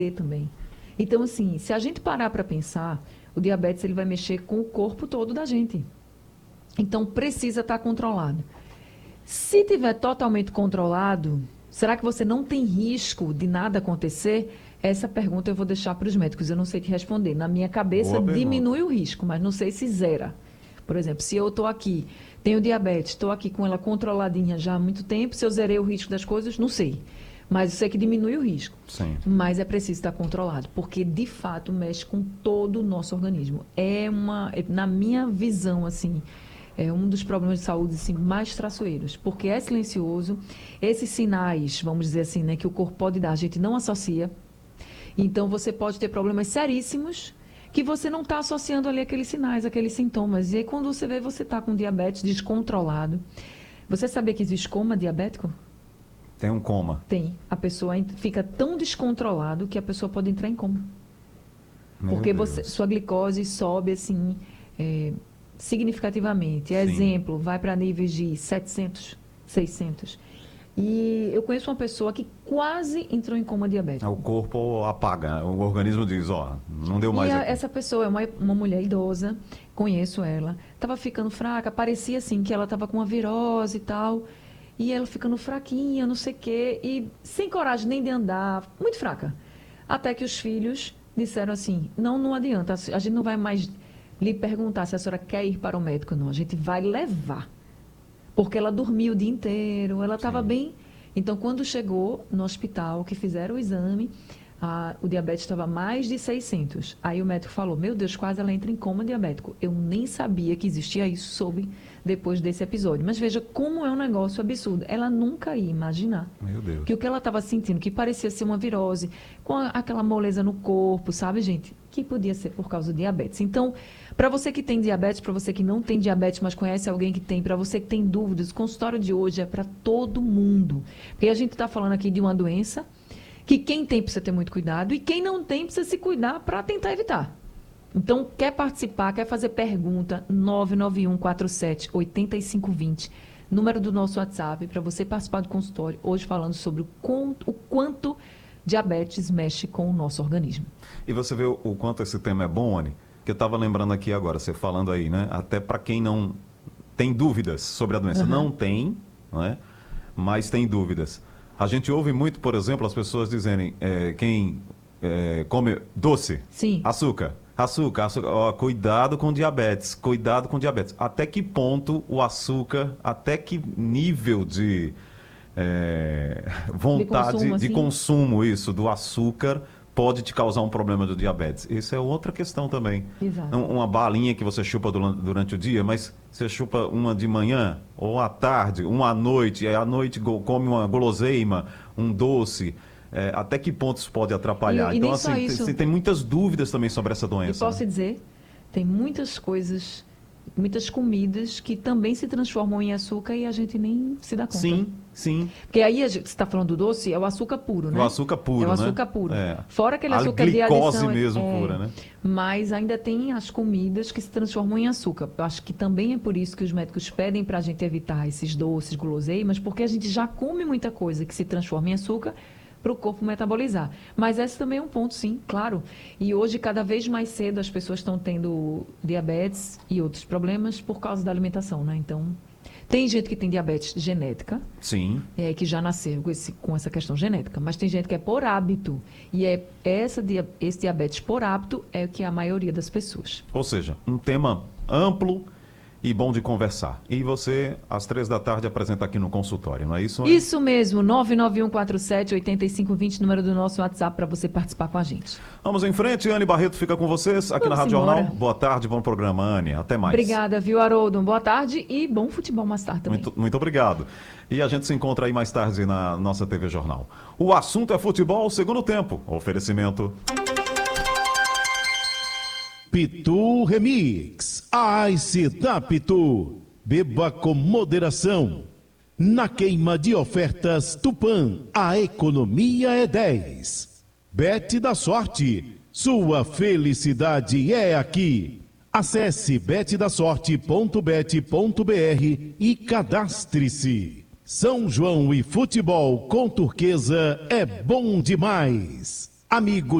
também. Então, assim, se a gente parar para pensar, o diabetes ele vai mexer com o corpo todo da gente. Então, precisa estar controlado. Se tiver totalmente controlado, será que você não tem risco de nada acontecer? Essa pergunta eu vou deixar para os médicos, eu não sei te responder. Na minha cabeça, Boa pergunta. diminui o risco, mas não sei se zera. Por exemplo, se eu estou aqui, tenho diabetes, estou aqui com ela controladinha já há muito tempo, se eu zerei o risco das coisas, não sei. Mas eu sei que diminui o risco. Sim. Mas é preciso estar controlado, porque de fato mexe com todo o nosso organismo. Na minha visão, assim, é um dos problemas de saúde assim, mais traiçoeiros, porque é silencioso. Esses sinais, vamos dizer assim, né, que o corpo pode dar, a gente não associa. Então, você pode ter problemas seríssimos que você não está associando ali aqueles sinais, aqueles sintomas. E aí, quando você vê, você está com diabetes descontrolado. Você sabia que existe coma diabético? Tem um coma. Tem. A pessoa fica tão descontrolado que a pessoa pode entrar em coma. Meu Porque Deus. sua glicose sobe assim significativamente. Sim. Exemplo, vai para níveis de 700, 600. E eu conheço uma pessoa que quase entrou em coma diabético. O corpo apaga, o organismo diz, ó, não deu mais aqui. Essa pessoa é uma mulher idosa, conheço ela, estava ficando fraca, parecia assim que ela estava com uma virose e tal, e ela ficando fraquinha, não sei o quê, e sem coragem nem de andar, muito fraca. Até que os filhos disseram assim, não adianta, a gente não vai mais lhe perguntar se a senhora quer ir para o médico, não, a gente vai levar. Porque ela dormiu o dia inteiro, ela estava bem. Então, quando chegou no hospital, que fizeram o exame, o diabetes estava mais de 600. Aí o médico falou, meu Deus, quase ela entra em coma diabético. Eu nem sabia que existia isso, soube depois desse episódio. Mas veja como é um negócio absurdo. Ela nunca ia imaginar Meu Deus. que o que ela estava sentindo, que parecia ser uma virose, com aquela moleza no corpo, sabe, gente? Que podia ser por causa do diabetes. Então, para você que tem diabetes, para você que não tem diabetes, mas conhece alguém que tem, para você que tem dúvidas, o consultório de hoje é para todo mundo. Porque a gente está falando aqui de uma doença que quem tem precisa ter muito cuidado e quem não tem precisa se cuidar para tentar evitar. Então, quer participar, quer fazer pergunta, 991478520, número do nosso WhatsApp, para você participar do consultório, hoje falando sobre o quanto diabetes mexe com o nosso organismo. E você vê o quanto esse tema é bom, Anny? Que eu estava lembrando aqui agora, você falando aí, né? Até para quem não tem dúvidas sobre a doença. Não tem, não é? Mas tem dúvidas. A gente ouve muito, por exemplo, as pessoas dizerem, quem come doce, Sim. açúcar, ó, cuidado com diabetes, cuidado com diabetes. Até que ponto o açúcar, até que nível de vontade de consumo isso, do açúcar, pode te causar um problema do diabetes. Isso é outra questão também. Exato. Uma balinha que você chupa durante o dia, mas você chupa uma de manhã, ou à tarde, uma à noite, e à noite come uma guloseima, um doce. Até que ponto isso pode atrapalhar? E então, nem só assim, isso. tem muitas dúvidas também sobre essa doença. E posso dizer, tem muitas coisas, muitas comidas que também se transformam em açúcar e a gente nem se dá conta. Sim, sim. Porque aí, você está falando do doce, é o açúcar puro, né? O açúcar puro, é o né? açúcar puro. Fora aquele açúcar de glicose adição. mesmo pura, né? Mas ainda tem as comidas que se transformam em açúcar. Eu acho que também é por isso que os médicos pedem para a gente evitar esses doces, guloseimas, porque a gente já come muita coisa que se transforma em açúcar para o corpo metabolizar. Mas esse também é um ponto, sim, claro. E hoje, cada vez mais cedo, as pessoas estão tendo diabetes e outros problemas por causa da alimentação, né? Então, tem gente que tem diabetes genética, Sim. que já nasceu com essa questão genética, mas tem gente que é por hábito. E esse diabetes por hábito é o que é a maioria das pessoas. Ou seja, um tema amplo e bom de conversar. E você, às 15h, apresenta aqui no consultório, não é isso? Isso mesmo, 991478520, número do nosso WhatsApp para você participar com a gente. Vamos em frente, Anny Barreto fica com vocês aqui na Rádio Jornal. Boa tarde, bom programa, Anny. Até mais. Obrigada, viu, Haroldo? Boa tarde e bom futebol mais tarde também. Muito obrigado. E a gente se encontra aí mais tarde na nossa TV Jornal. O assunto é futebol, segundo tempo. Oferecimento... Pitu Remix. Ice da Pitu. Beba com moderação. Na queima de ofertas Tupã, a economia é 10. Bete da Sorte. Sua felicidade é aqui. Acesse betdasorte.bet.br e cadastre-se. São João e futebol com Turquesa é bom demais. amigo